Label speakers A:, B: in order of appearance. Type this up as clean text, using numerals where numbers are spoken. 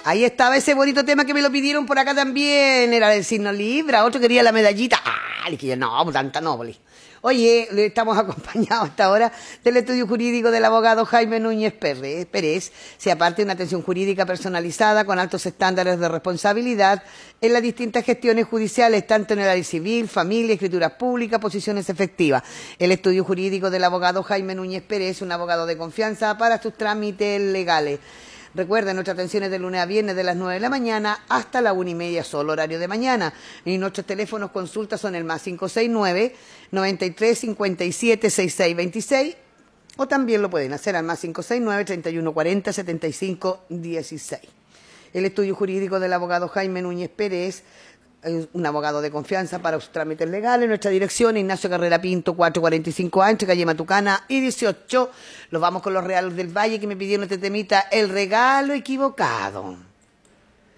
A: Ahí estaba ese bonito tema que me lo pidieron por acá también. Era del signo Libra. Otro quería la medallita. Ah, le dije yo, no, tanta no, boli. Oye, le estamos acompañados hasta ahora del estudio jurídico del abogado Jaime Núñez Pérez. Se aparte de una atención jurídica personalizada con altos estándares de responsabilidad en las distintas gestiones judiciales, tanto en el área civil, familia, escrituras públicas, posiciones efectivas. El estudio jurídico del abogado Jaime Núñez Pérez, un abogado de confianza para sus trámites legales. Recuerden, nuestra atención es de lunes a viernes de las 9 de la mañana hasta la 1:30 solo, horario de mañana. Y nuestros teléfonos consultas son el más 569-9357-6626 o también lo pueden hacer al más 569-3140-7516. El estudio jurídico del abogado Jaime Núñez Pérez, un abogado de confianza para sus trámites legales. Nuestra dirección, Ignacio Carrera Pinto, 445A, entre calle Matucana y 18. Los vamos con los Reales del Valle que me pidieron este temita, El regalo equivocado.